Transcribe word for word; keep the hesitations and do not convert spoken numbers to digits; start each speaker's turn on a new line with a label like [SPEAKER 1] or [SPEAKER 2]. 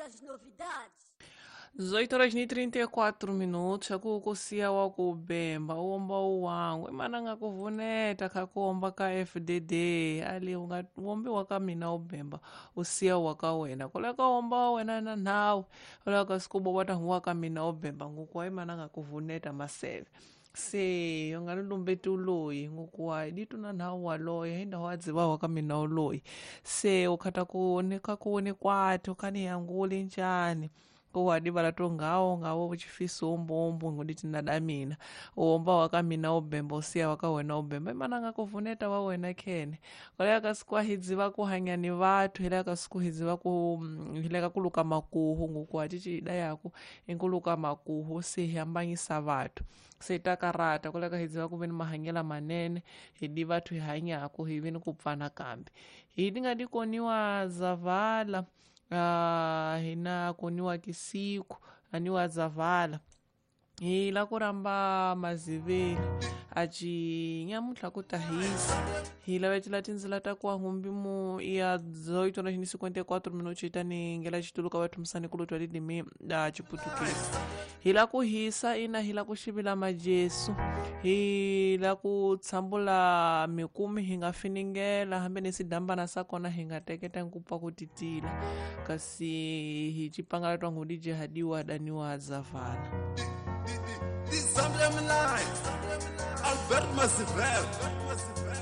[SPEAKER 1] das novidades.
[SPEAKER 2] dezoito horas e trinta e quatro minutos akukusiya wa ku Bemba uomba uwangu imana nga kuvuneta kakuomba ka F D D ali unga uombiwa ka mina ubemba usiya wa ka wena kula ka omba wa wena na nawe kula ka sikubo wata huwa ka mina ubemba ngukwa imana nga kuvuneta maseve se yonga lumbeti uloyi ngukuwa ditu na nawu waloyi hinda wadziwa wa ka mina uloyi se ukhata kuoneka kuone kwati ukani yanguli njani kowadi valato ngawo ngawo uchifisa umbombo nguditi nadamina uomba wakamina ubemba usiya waka wena ubemba imana ngakuvuneta wa wena khene koleka kasikuwahidziva kuhanyani vathu hileka kasikuhidziva ku hileka kuluka makuhu ngukuwati cida yaku inkuluka makuhu sihiyambanyisa vathu sitakarata koleka hidziva kuveni mahanyela manene hidi vathu hihanyaku hivini kupfana kambi hidi ngati koniwa zavala Uh, hina kuniwa kisiku aniwa zavala hila kuramba maziveli aci nyamuthla kutahisa hila wecila tinzila takuwa humbimu iya dezoito horas e cinquenta e quatro minutos itani ngela cituluka wathu msani kulutu alidimi da ciputukezi hila kuhisa ina hila kuxivila majesu hila kutsambula mikumi hingafiningela hambe nisidambana sakona hingateketa nkupa kutitila kasi hicipangala twangu jihadiwa adaniwa zavala
[SPEAKER 3] Zambia Live, Albert Mazivel.